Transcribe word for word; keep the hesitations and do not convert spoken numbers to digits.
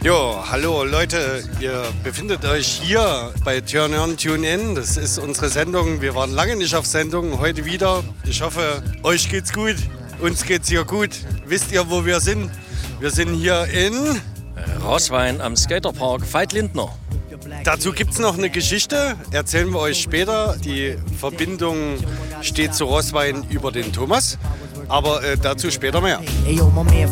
Jo, hallo Leute, ihr befindet euch hier bei Turn On, Tune In. Das ist unsere Sendung. Wir waren lange nicht auf Sendung, heute wieder. Ich hoffe, euch geht's gut, uns geht's hier gut. Wisst ihr, wo wir sind? Wir sind hier in Roßwein am Skaterpark Veit-Lindner. Dazu gibt es noch eine Geschichte, erzählen wir euch später. Die Verbindung steht zu Roßwein über den Thomas, aber äh, dazu später mehr.